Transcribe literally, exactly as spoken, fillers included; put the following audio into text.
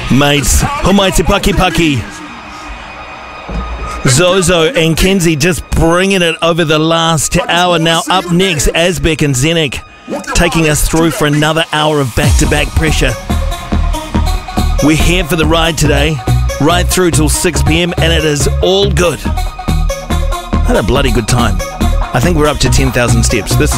Mates, Homaiti Paki Paki. Zozo and Kenzie just bringing it over the last hour. Now up next, Asbeck and Zenek taking us through for another hour of back-to-back pressure. We're here for the ride today, right through till six p.m, and it is all good. Had a bloody good time. I think we're up to ten thousand steps. This is